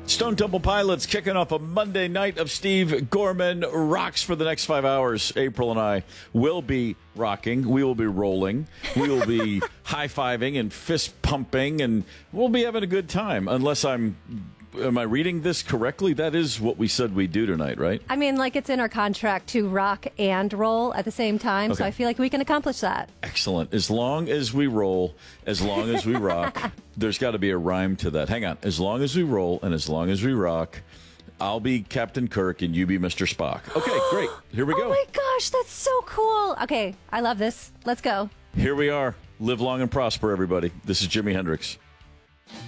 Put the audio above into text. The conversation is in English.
Stone Temple Pilots kicking off a Monday night of Steve Gorman rocks for the next 5 hours. April and I will be rocking. We will be rolling. We will be high-fiving and fist-pumping, and we'll be having a good time. Unless am I reading this correctly? That is what we said we'd do tonight, right? I mean, like it's in our contract to rock and roll at the same time, so I feel like we can accomplish that. Excellent. As long as we roll, as long as we rock, there's got to be a rhyme to that. Hang on. As long as we roll and as long as we rock, I'll be Captain Kirk and you be Mr. Spock. Okay, great. Here we go. Oh my gosh, that's so cool. Okay, I love this. Let's go. Here we are. Live long and prosper, everybody. This is Jimi Hendrix.